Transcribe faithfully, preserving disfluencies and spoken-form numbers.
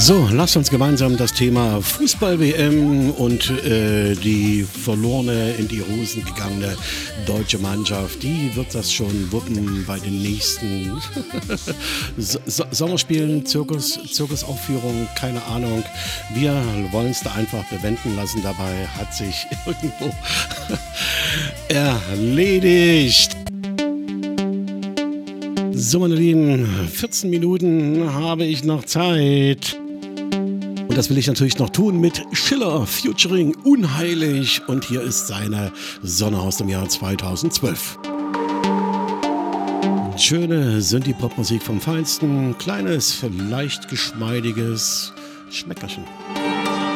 So, lasst uns gemeinsam das Thema Fußball-W M und äh, die verlorene, in die Hosen gegangene deutsche Mannschaft, die wird das schon wuppen bei den nächsten so so Sommerspielen, Zirkus, Zirkusaufführungen, keine Ahnung. Wir wollen es da einfach bewenden lassen. Dabei hat sich irgendwo erledigt. So, meine Lieben, vierzehn Minuten habe ich noch Zeit. Und das will ich natürlich noch tun mit Schiller featuring Unheilig. Und hier ist seine Sonne aus dem Jahr zweitausendzwölf. Schöne Synthie-Pop-Musik vom Feinsten. Kleines, vielleicht geschmeidiges Schmeckerchen.